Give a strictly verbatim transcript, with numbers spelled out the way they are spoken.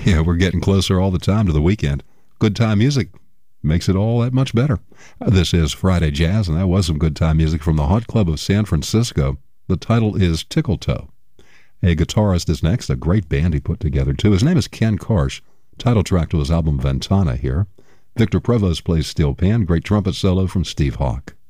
Yeah, we're getting closer all the time to the weekend. Good time music makes it all that much better. Uh, This is Friday Jazz, and that was some good time music from the Hot Club of San Francisco. The title is Tickle Toe. A guitarist is next, a great band he put together, too. His name is Ken Karsh. Title track to his album Ventana here. Victor Prevost plays steel pan, great trumpet solo from Steve Hawk.